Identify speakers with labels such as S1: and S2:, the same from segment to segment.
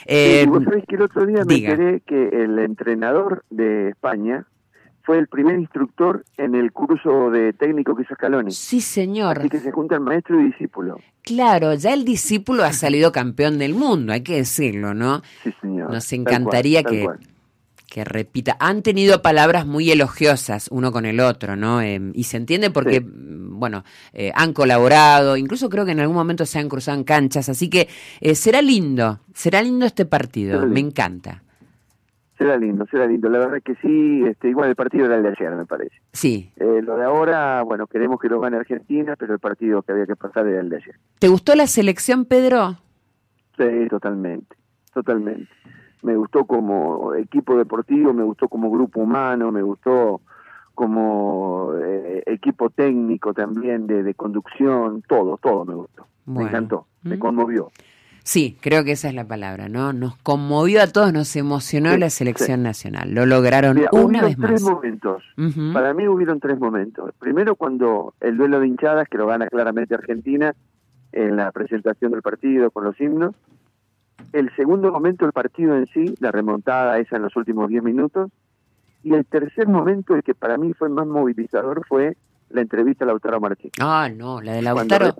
S1: Y vos sabés que el otro día me enteré que el entrenador de España fue el primer instructor en el curso de técnico que hizo Scaloni.
S2: Sí, señor.
S1: Así que se juntan maestro y discípulo.
S2: Claro, ya el discípulo ha salido campeón del mundo, hay que decirlo, ¿no?
S1: Sí, señor.
S2: Nos encantaría que repita. Han tenido palabras muy elogiosas uno con el otro, ¿no? Y se entiende porque, bueno, han colaborado, incluso creo que en algún momento se han cruzado en canchas, así que será lindo este partido, me encanta.
S1: Será lindo, la verdad que sí, igual el partido era el de ayer, me parece.
S2: Sí.
S1: Lo de ahora, bueno, queremos que lo gane Argentina, pero el partido que había que pasar era el de ayer.
S2: ¿Te gustó la selección, Pedro?
S1: Sí, totalmente. Me gustó como equipo deportivo, me gustó como grupo humano, me gustó como equipo técnico también, de conducción, todo me gustó. Bueno. Me encantó, me conmovió.
S2: Sí, creo que esa es la palabra, ¿no? Nos conmovió a todos, nos emocionó la selección nacional. Lo lograron una vez más.
S1: Tres momentos. Para mí hubieron tres momentos. Primero, cuando el duelo de hinchadas, que lo gana claramente Argentina, en la presentación del partido con los himnos. El segundo momento, el partido en sí, la remontada esa en los últimos 10 minutos. Y el tercer momento, el que para mí fue más movilizador, fue la entrevista a Lautaro Martínez.
S2: Ah, no, la de Lautaro.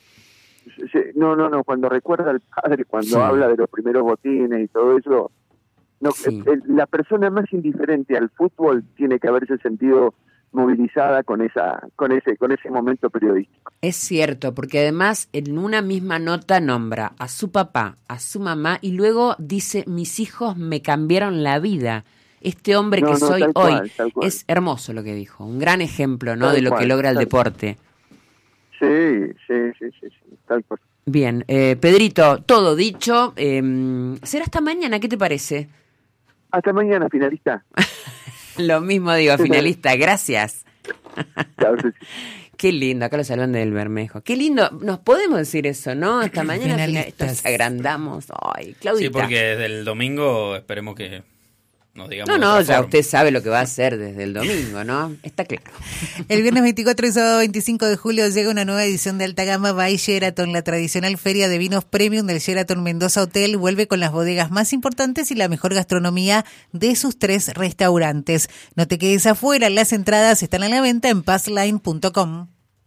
S1: Cuando recuerda al padre, cuando habla de los primeros botines y todo eso, la persona más indiferente al fútbol tiene que haberse sentido movilizada con ese momento periodístico.
S2: Es cierto, porque además en una misma nota nombra a su papá, a su mamá y luego dice: mis hijos me cambiaron la vida. Este hombre que soy hoy. Es hermoso lo que dijo, un gran ejemplo, ¿no? De lo que logra el deporte.
S1: Sí, tal cual.
S2: Bien, Pedrito, todo dicho. Será hasta mañana, ¿qué te parece?
S1: Hasta mañana, finalista.
S2: Lo mismo digo, finalista, gracias.
S1: Chao.
S2: Qué lindo, acá lo saludan del Bermejo. Qué lindo, nos podemos decir eso, ¿no? Hasta mañana, finalistas. Agrandamos. Ay, Claudita.
S3: Sí, porque desde el domingo esperemos que nos digamos.
S2: No, ya usted sabe lo que va a hacer desde el domingo, ¿no? Está claro.
S4: El viernes 24 y sábado 25 de julio llega una nueva edición de Alta Gama by Sheraton. La tradicional feria de vinos premium del Sheraton Mendoza Hotel vuelve con las bodegas más importantes y la mejor gastronomía de sus 3 restaurantes. No te quedes afuera, las entradas están a la venta en passline.com.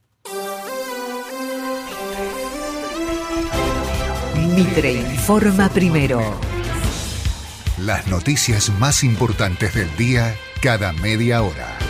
S5: Mitre informa primero.
S6: Las noticias más importantes del día cada media hora.